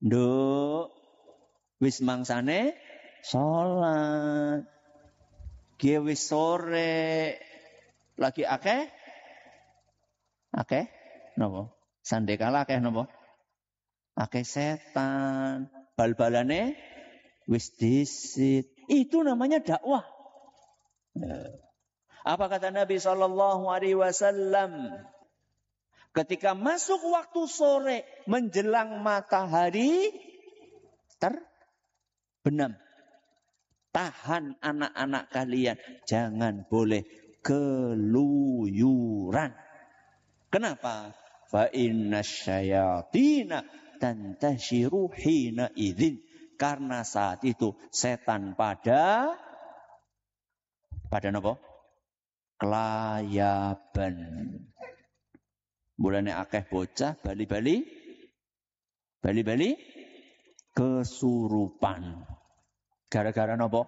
Nduk, wis mangsane salat. Ki wis sore. Lagi akeh? Akeh? Napa? Sandekala akeh napa? Akeh setan. Bal-balane wis disit. Itu namanya dakwah. Apa kata Nabi SAW? Ketika masuk waktu sore menjelang matahari terbenam. Tahan anak-anak kalian. Jangan boleh keluyuran. Kenapa? Fa inna syayatina tantashiru hina idzin. Karena saat itu setan pada napa? Kelayaban. Mulane akeh bocah bali-bali kesurupan. Gara-gara napa?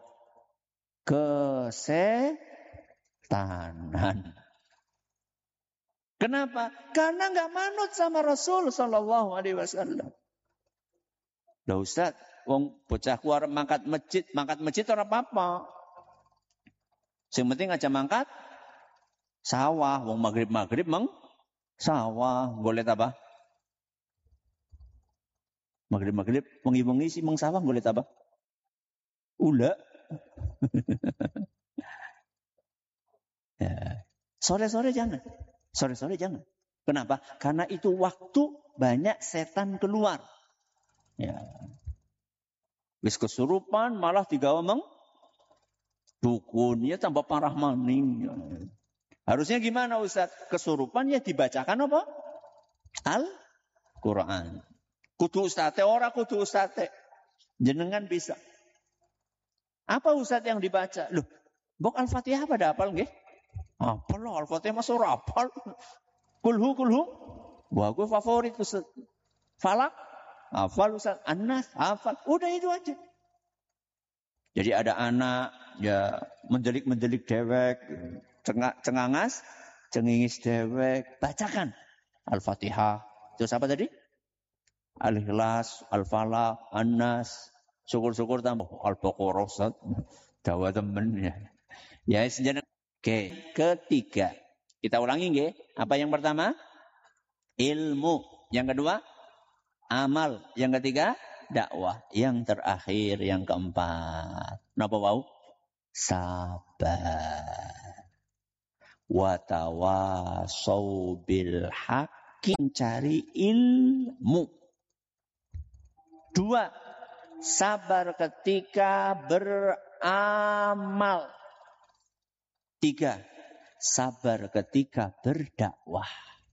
Kesetanan. Kenapa? Karena enggak manut sama Rasul sallallahu alaihi wasallam. Lah Ustaz, wong bocah kuwi mangkat masjid ora apa-apa. Sing penting aja mangkat sawah, wong maghrib sawah, golek apa? Maghrib wengi-wengi sih meng sawah golek apa? Ula. Ya. Sore-sore jangan. Kenapa? Karena itu waktu banyak setan keluar. Ya. Wis kesurupan malah digawa dukunnya tambah parah maning. Harusnya gimana Ustaz? Kesurupan ya dibacakan apa? Al-Quran. Kudu Ustaz, ora kudu Ustaz. Jenengan bisa. Apa Ustaz yang dibaca? Loh, bok Al-Fatihah pada hafal nggih? Apa loh Al-Fatihah masuk hafal? Kulhu. Wah, gue favorit Ustaz. Falak, hafal Ustaz. An-Nas, hafal. Udah itu aja. Jadi ada anak ya mendelik dewek, cengingis dewek, bacakan Al-Fatihah. Terus apa tadi? Al-Ikhlas, Al-Falaq, An-Nas. Syukur-syukur tambah Al-Baqarah Ustaz. Dawa temen ya. Ya sejenak. Oke, ketiga. Kita ulangi nggih. Apa yang pertama? Ilmu. Yang kedua? Amal. Yang ketiga? Dakwah. Yang terakhir, yang keempat. Napa wau? Sabar. Wa tawasau bil haqqi, cari ilmu. 2. Sabar ketika beramal. 3. Sabar ketika berdakwah.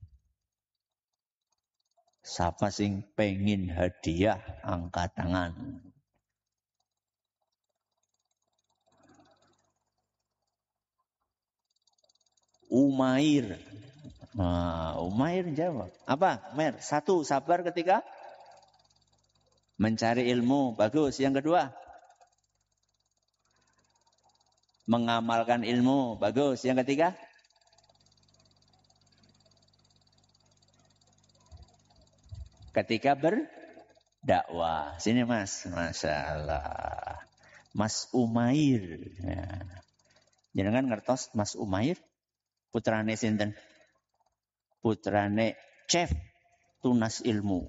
Siapa sing pengin hadiah angkat tangan. Umair. Nah, Umair jawab. Apa? Umair. 1. Sabar ketika mencari ilmu. Bagus. Yang kedua? Mengamalkan ilmu. Bagus. Yang ketiga? Ketika berdakwah. Sini Mas. Masya Allah. Mas Umair. Ya. Jangan ngertos Mas Umair. Putrane sinten? Putrane Chef Tunas Ilmu.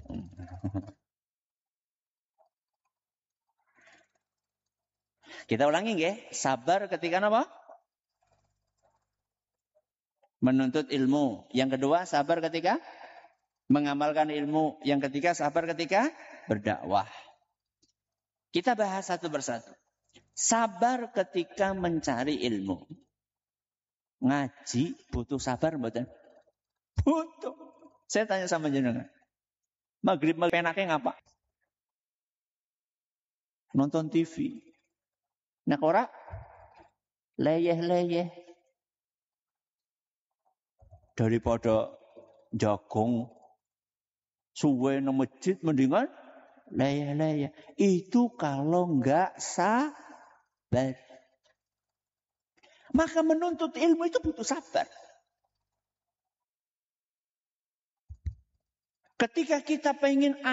Kita ulangi nggih. Sabar ketika apa? Menuntut ilmu. Yang kedua, sabar ketika mengamalkan ilmu. Yang ketiga, sabar ketika berdakwah. Kita bahas satu persatu. Sabar ketika mencari ilmu. Ngaji butuh sabar mboten? Butuh. Saya tanya sama jenengan. Maghrib enaknya ngapa? Nonton TV. Nek ora leyeh-leyeh. Daripada jagung suwe nang masjid mendingan leyeh-leyeh. Itu kalau enggak sabar. Maka menuntut ilmu itu butuh sabar. Ketika kita pengen